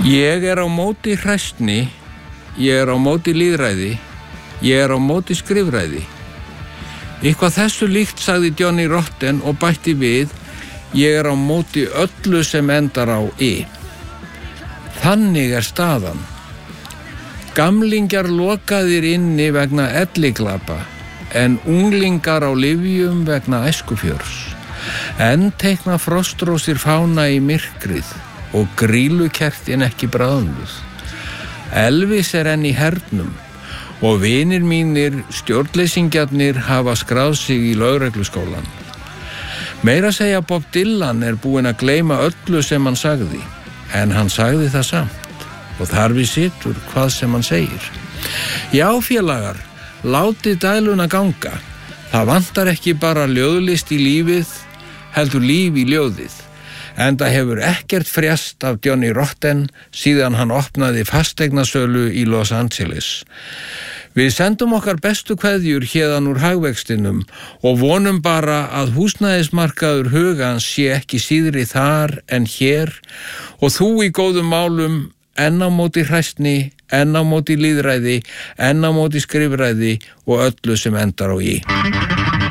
Ég á móti hræsni, ég á móti lýðræði, ég á móti skrifræði. Eitthvað þessu líkt sagði Johnny Rotten og bætti við: ég á móti öllu sem endar á I. Þannig staðan. Gamlingjar lokaðir inni vegna elliglapa, en unglingar á lyfjum vegna æskufjörs. Enn teikna frostrósir fána í myrkrið og grýlukertin ekki bráðnuð. Elvis enn í hernum og vinir mínir stjórnleysingjarnir hafa skráð sig í lögregluskólan. Meira segja Bob Dylan búinn að gleyma öllu sem hann sagði, en hann sagði það samt og þar við situr hvað sem hann segir. Já, félagar, látið dæluna ganga. Það vantar ekki bara ljóðlist í lífið, heldur líf í ljóðið. Enda hefur ekkert frjast af Johnny Rotten síðan hann opnaði fasteignasölu í Los Angeles. Við sendum okkar bestu kveðjur héðan úr hagvextinum og vonum bara að húsnæðismarkaður hugans sé ekki síðri þar en hér og þú í góðum málum enn á móti hræsni, enn á móti lýðræði, enn á móti skrifræði og öllu sem endar á I.